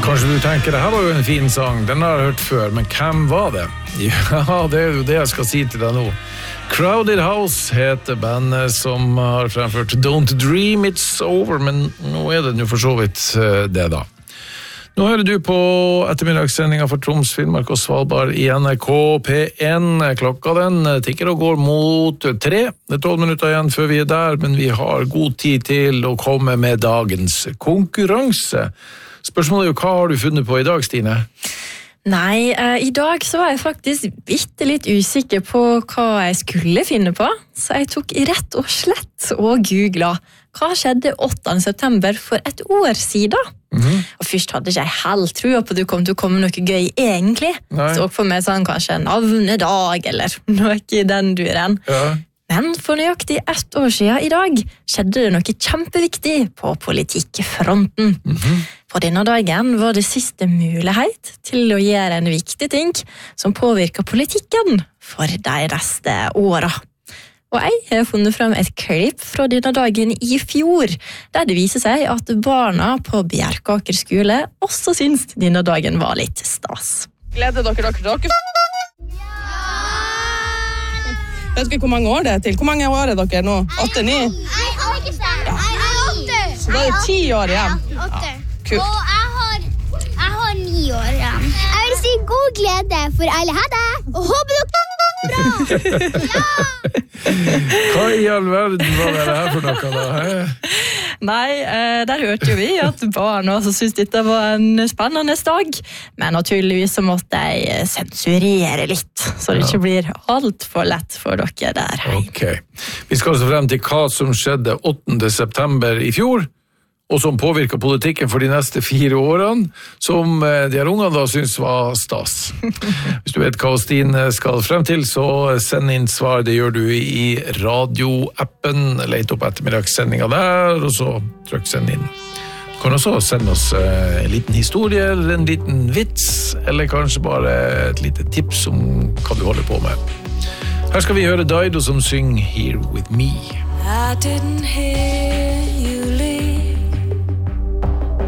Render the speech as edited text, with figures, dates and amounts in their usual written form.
Kanskje du tenker, det her var jo en fin sang, den har jeg hørt før, men hvem var det? Ja, det er jo det jeg skal si til deg nå. Crowded House heter bandet som har fremført Don't Dream It's Over, men nå er det jo for så vidt det da. Nå hører du på ettermiddagssendingen for Troms, Finnmark og Svalbard i NRK P1. Klokka den tikker og går mot 3. Det er 12 minutter igjen før vi er der, men vi har god tid til å komme med dagens konkurranse. Spørsmålet er jo, hva har du funnet på i dag, Stine? Nei, i dag så var jeg faktisk bitte litt usikker på hva jeg skulle finne på, så jeg tok rett og slett og googlet. Hva skjedde 8. september for et år siden? Og først hadde ikke jeg helt trua på at du kom til å komme noe gøy egentlig. Nei. Så for meg sånn kanskje navnedag eller noe i den duren. Ja. Men for nøyaktig 1 år siden i dag skjedde det noe kjempeviktig på politikkfronten. På denne dagen var det siste mulighet til å gjøre en viktig ting som påvirker politikken for de neste årene. Og jeg har funnet frem et klipp fra denne dagen i fjor, der det viser seg at barna på Bjerkaker skole også synes denne dagen var litt stas. Gleder dere? Vet dere hvor mange år det er til? Hvor mange år er dere nå? 8, 9? Jeg har ikke stemt. Jeg har 8. Så da er det 10 år igjen. Ja, 8. Kult. Og jeg har 9 år igjen. Jeg vil si god glede for alle. Ha det! Og håper dere bra! Hva i all verden var det her for noe da? Nei, der hørte jo vi at barn også synes dette var en spennende dag, men naturligvis så måtte jeg sensurere litt, så det ikke blir alt for lett for dere der. Ok, vi skal altså frem til hva som skjedde 8. september i fjor, og som påvirker politikken for de neste 4 årene, som de her ungene da synes var stas. Hvis du vet hva Stine skal frem til, så send inn svar. Det gjør du i radioappen. Let opp ettermiddagssendingen der, og så trykk send inn. Du kan også sende oss en liten historie, eller en liten vits, eller kanskje bare et lite tips om hva du holder på med. Her skal vi høre Dido som synger Here With Me. I didn't hear